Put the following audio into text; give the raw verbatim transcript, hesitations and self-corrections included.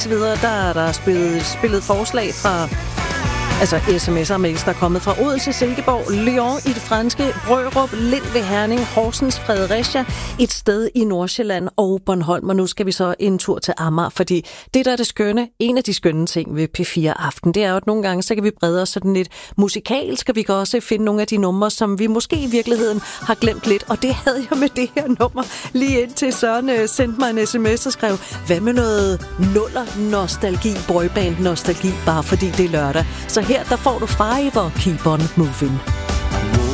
videre, der er der spillet, spillet forslag fra altså sms'er og mails, der er kommet fra Odense, Silkeborg, Lyon i det franske, Brørup, Lind ved Herning, Horsens, Fredericia, et sted i Nordsjælland og Bornholm. Og nu skal vi så en tur til Amager, fordi det, der er det skønne, en af de skønne ting ved P fire Aften, det er jo, at nogle gange, så kan vi brede os sådan lidt musikalsk, og vi kan også finde nogle af de numre, som vi måske i virkeligheden har glemt lidt. Og det havde jeg med det her nummer lige indtil Søren sendte mig en sms og skrev, hvad med noget nuller-nostalgi, boyband-nostalgi, bare fordi det er lørdag. Så her, der får du Five og Keep on Moving.